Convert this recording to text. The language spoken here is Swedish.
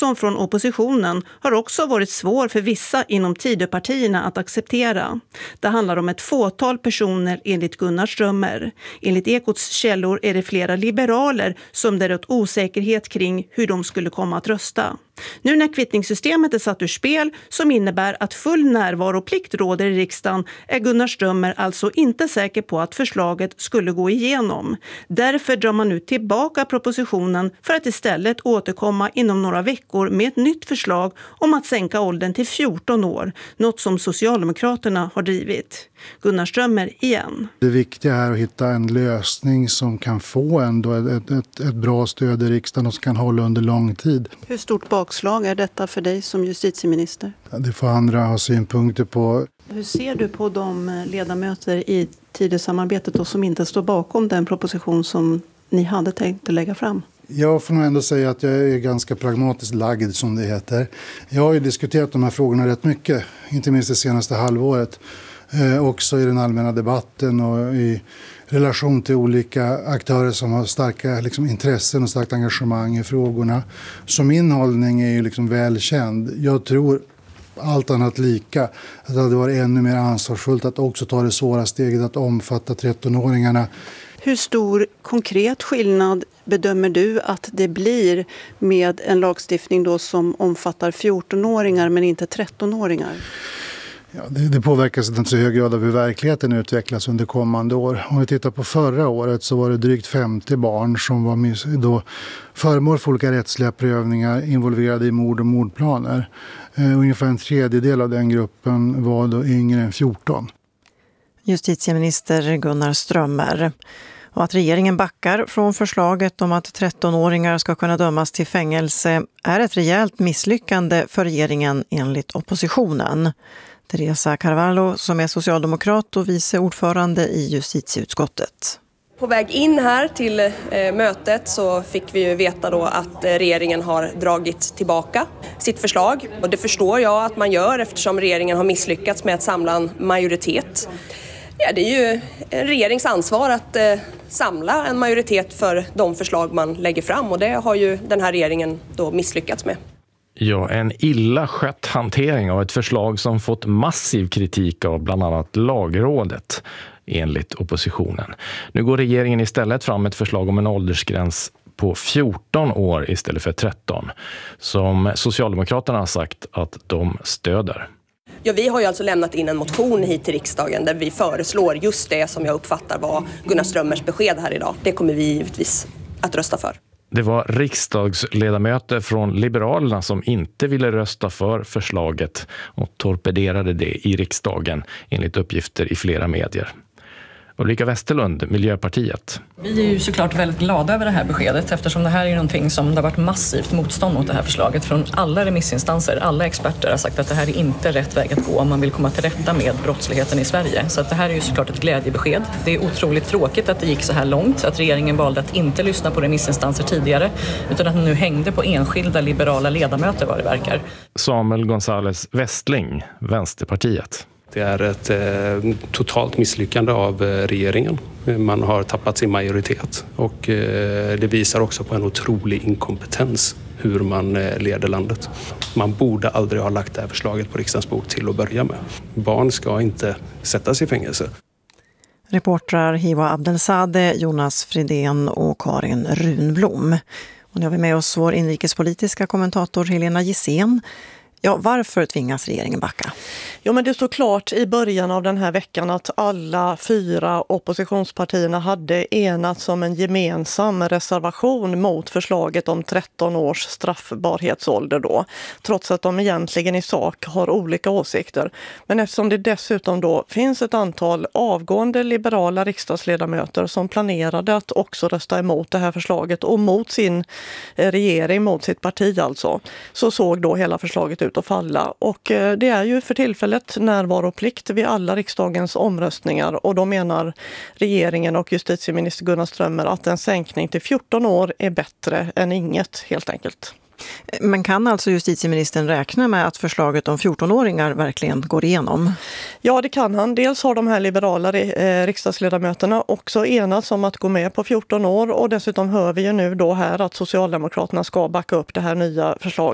som från oppositionen har också varit svår för vissa inom Tidöpartierna att acceptera. Det handlar om ett fåtal personer enligt Gunnar Strömmer. Enligt Ekots källor är det flera liberaler som det rått osäkerhet kring hur de skulle komma att rösta. Nu när kvittningssystemet är satt ur spel, som innebär att full närvaroplikt råder i riksdagen, är Gunnar Strömmer alltså inte säker på att förslaget skulle gå igenom. Därför drar man nu tillbaka propositionen för att istället återkomma inom några veckor med ett nytt förslag om att sänka åldern till 14 år, något som Socialdemokraterna har drivit. Gunnar Strömmer igen. Det viktiga är att hitta en lösning som kan få ändå ett bra stöd i riksdagen och som kan hålla under lång tid. Hur stort bakslag är detta för dig som justitieminister? Det får andra ha synpunkter på. Hur ser du på de ledamöter i Tidösamarbetet då som inte står bakom den proposition som ni hade tänkt att lägga fram? Jag får nog ändå säga att jag är ganska pragmatiskt lagd, som det heter. Jag har ju diskuterat de här frågorna rätt mycket, inte minst det senaste halvåret. Också i den allmänna debatten och i relation till olika aktörer som har starka intressen och starkt engagemang i frågorna. Så min hållning är ju välkänd. Jag tror allt annat lika att det hade varit ännu mer ansvarsfullt att också ta det svåra steget att omfatta 13-åringarna. Hur stor konkret skillnad bedömer du att det blir med en lagstiftning då som omfattar 14-åringar men inte 13-åringar? Ja, det påverkas inte så hög grad av hur verkligheten utvecklas under kommande år. Om vi tittar på förra året så var det drygt 50 barn som var då föremål för olika rättsliga prövningar involverade i mord och mordplaner. Ungefär en tredjedel av den gruppen var då yngre än 14. Justitieminister Gunnar Strömmer. Och att regeringen backar från förslaget om att 13-åringar ska kunna dömas till fängelse är ett rejält misslyckande för regeringen enligt oppositionen. Teresa Carvalho, som är socialdemokrat och vice ordförande i justitieutskottet. På väg in här till mötet så fick vi ju veta då att regeringen har dragit tillbaka sitt förslag. Och det förstår jag att man gör eftersom regeringen har misslyckats med att samla en majoritet. Ja, det är ju en regerings ansvar att samla en majoritet för de förslag man lägger fram och det har ju den här regeringen då misslyckats med. Ja, en illa skött hantering av ett förslag som fått massiv kritik av bland annat Lagrådet enligt oppositionen. Nu går regeringen istället fram med ett förslag om en åldersgräns på 14 år istället för 13 som Socialdemokraterna har sagt att de stöder. Ja, vi har ju alltså lämnat in en motion hit till riksdagen där vi föreslår just det som jag uppfattar var Gunnar Strömmers besked här idag. Det kommer vi givetvis att rösta för. Det var riksdagsledamöter från Liberalerna som inte ville rösta för förslaget och torpederade det i riksdagen enligt uppgifter i flera medier. Ulrika Westerlund, Miljöpartiet. Vi är ju såklart väldigt glada över det här beskedet eftersom det här är någonting som det har varit massivt motstånd mot det här förslaget från alla remissinstanser. Alla experter har sagt att det här är inte rätt väg att gå om man vill komma till rätta med brottsligheten i Sverige. Så att det här är ju såklart ett glädjebesked. Det är otroligt tråkigt att det gick så här långt, att regeringen valde att inte lyssna på remissinstanser tidigare utan att den nu hängde på enskilda liberala ledamöter vad det verkar. Samuel González Westling, Vänsterpartiet. Det är ett totalt misslyckande av regeringen. Man har tappat sin majoritet och det visar också på en otrolig inkompetens hur man leder landet. Man borde aldrig ha lagt det här förslaget på riksdagens bord till att börja med. Barn ska inte sättas i fängelse. Reportrar Hiva Abdelsade, Jonas Fridén och Karin Runblom. Och nu har vi med oss vår inrikespolitiska kommentator Helena Gissén. Ja, varför tvingas regeringen backa? Ja, men det står klart i början av den här veckan att alla 4 oppositionspartierna hade enats om en gemensam reservation mot förslaget om 13 års straffbarhetsålder då. Trots att de egentligen i sak har olika åsikter. Men eftersom det dessutom då finns ett antal avgående liberala riksdagsledamöter som planerade att också rösta emot det här förslaget och mot sin regering, mot sitt parti alltså, så såg då hela förslaget ut att falla. Och det är ju för tillfället närvaroplikt vid alla riksdagens omröstningar och då menar regeringen och justitieminister Gunnar Strömmer att en sänkning till 14 år är bättre än inget helt enkelt. Men kan alltså justitieministern räkna med att förslaget om 14-åringar verkligen går igenom? Ja, det kan han. Dels har de här liberala riksdagsledamöterna också enats om att gå med på 14 år och dessutom hör vi ju nu då här att Socialdemokraterna ska backa upp det här nya förslaget.